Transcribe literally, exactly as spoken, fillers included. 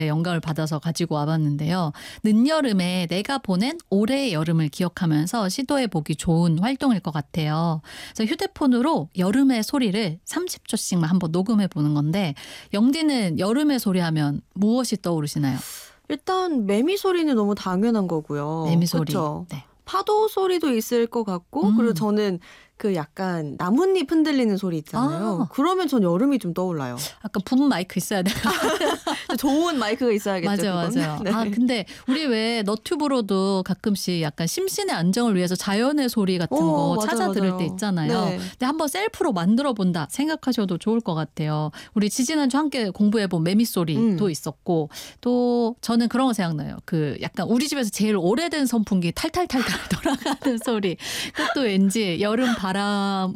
영감을 받아서 가지고 와봤는데요. 늦여름에 내가 보낸 올해의 여름을 기억하면서 시도해보기 좋은 활동일 것 같아요. 그래서 휴대폰으로 여름의 소리를 삼십 초씩만 한번 녹음해보는 건데 영디는 여름의 소리 하면 무엇이 떠오르시나요? 일단 매미 소리는 너무 당연한 거고요. 매미 소리. 그쵸? 네. 파도 소리도 있을 것 같고 음. 그리고 저는 그 약간 나뭇잎 흔들리는 소리 있잖아요. 아. 그러면 전 여름이 좀 떠올라요. 아까 붐 마이크 있어야 돼요. 좋은 마이크가 있어야겠죠. 맞아요, 그건? 맞아요. 네. 아 근데 우리 왜 너튜브로도 가끔씩 약간 심신의 안정을 위해서 자연의 소리 같은 오, 거 맞아요, 찾아 들을 맞아요. 때 있잖아요. 네. 근데 한번 셀프로 만들어 본다 생각하셔도 좋을 것 같아요. 우리 지지난주 함께 공부해본 매미 소리도 음. 있었고 또 저는 그런 거 생각나요. 그 약간 우리 집에서 제일 오래된 선풍기 탈탈탈탈 돌아가는 소리. 그것도 왠지 여름 바람